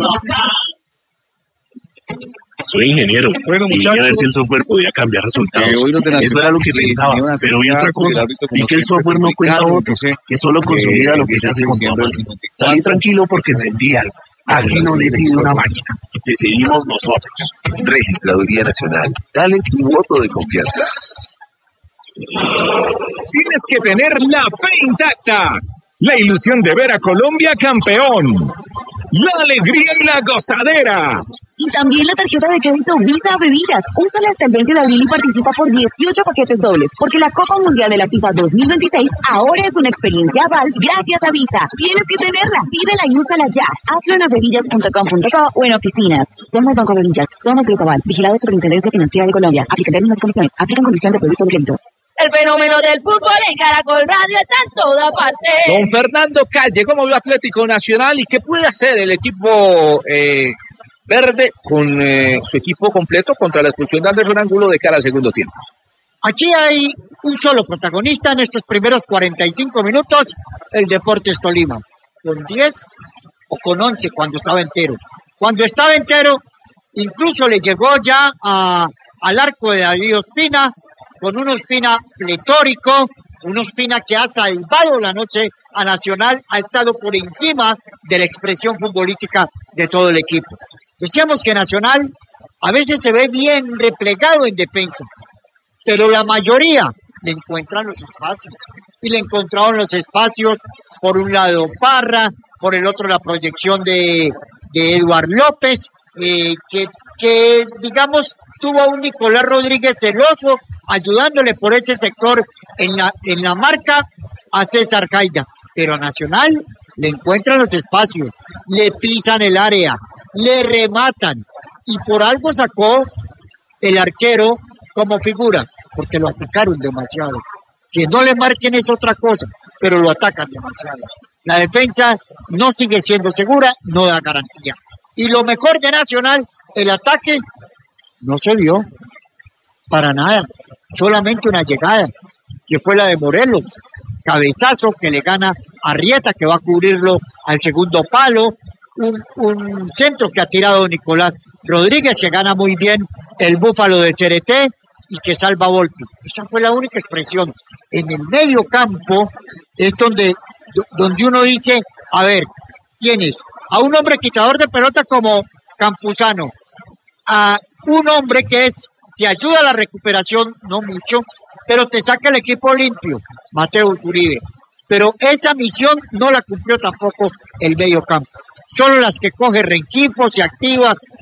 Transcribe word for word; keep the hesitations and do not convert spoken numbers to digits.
Soy ingeniero. Bueno, y muchachos, a ver si el software podía cambiar resultados. Eh, Eso era lo que pensaba. Pero vi otra cosa. Vi que el software no cuenta votos, que solo consolida lo que se hace con tu mano. Salí tranquilo porque entendí algo. Aquí no decide una máquina. Decidimos nosotros. Registraduría Nacional. Dale tu voto de confianza. Tienes que tener la fe intacta. La ilusión de ver a Colombia campeón. La alegría y la gozadera. Y también la tarjeta de crédito Visa Bebillas. Úsala hasta el veinte de abril y participa por dieciocho paquetes dobles. Porque la Copa Mundial de la FIFA dos mil veintiséis ahora es una experiencia aval gracias a Visa. Tienes que tenerla. Pídela y úsala ya. Hazlo en abebillas punto com punto co o en oficinas. Somos Banco Abebillas. Somos Grupo Aval. Vigilado Superintendencia Financiera de Colombia. Aplica términos y condiciones. Aplican condiciones de producto de crédito. El fenómeno del fútbol en Caracol Radio está en toda parte. Don Fernando Calle, ¿cómo vio Atlético Nacional y qué puede hacer el equipo eh, verde con eh, su equipo completo contra la expulsión de Anderson Angulo de cara al segundo tiempo? Aquí hay un solo protagonista en estos primeros cuarenta y cinco minutos, el Deportes Tolima, con diez o con once cuando estaba entero. Cuando estaba entero, incluso le llegó ya a, al arco de David Ospina, con un Ospina pletórico, un Ospina que ha salvado la noche a Nacional, ha estado por encima de la expresión futbolística de todo el equipo. Decíamos que Nacional a veces se ve bien replegado en defensa, pero la mayoría le encuentran los espacios. Y le encontraron los espacios, por un lado Parra, por el otro la proyección de, de Eduard López, eh, que, que digamos tuvo a un Nicolás Rodríguez celoso, ayudándole por ese sector en la, en la marca a César Jaida. Pero a Nacional le encuentran los espacios, le pisan el área, le rematan. Y por algo sacó el arquero como figura, porque lo atacaron demasiado. Que no le marquen es otra cosa, pero lo atacan demasiado. La defensa no sigue siendo segura, no da garantías. Y lo mejor de Nacional, el ataque, no se vio para nada. Solamente una llegada, que fue la de Morelos. Cabezazo que le gana a Arrieta, que va a cubrirlo al segundo palo. Un, un centro que ha tirado Nicolás Rodríguez, que gana muy bien el Búfalo de Cereté y que salva a Volpi. Esa fue la única expresión. En el medio campo es donde, donde uno dice, a ver, tienes a un hombre quitador de pelota como Campuzano, a un hombre que es te ayuda a la recuperación, no mucho, pero te saca el equipo limpio, Mateus Uribe. Pero esa misión no la cumplió tampoco el medio campo. Solo las que coge Rengifo, se activa,